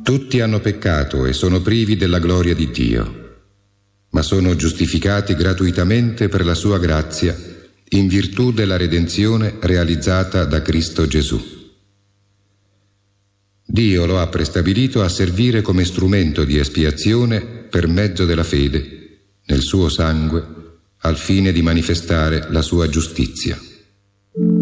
Tutti hanno peccato e sono privi della gloria di Dio, ma sono giustificati gratuitamente per la sua grazia in virtù della redenzione realizzata da Cristo Gesù. Dio lo ha prestabilito a servire come strumento di espiazione per mezzo della fede nel suo sangue, al fine di manifestare la sua giustizia.